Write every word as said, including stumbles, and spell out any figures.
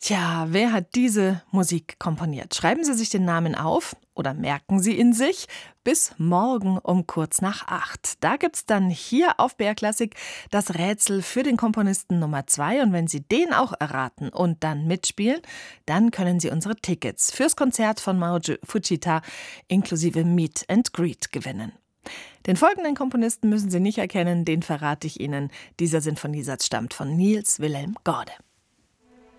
Tja, wer hat diese Musik komponiert? Schreiben Sie sich den Namen auf oder merken Sie ihn sich. Bis morgen um kurz nach acht. Da gibt's dann hier auf B R Klassik das Rätsel für den Komponisten Nummer zwei. Und wenn Sie den auch erraten und dann mitspielen, dann können Sie unsere Tickets fürs Konzert von Marujo Fujita inklusive Meet and Greet gewinnen. Den folgenden Komponisten müssen Sie nicht erkennen, den verrate ich Ihnen. Dieser Sinfoniesatz stammt von Niels Wilhelm Gorde.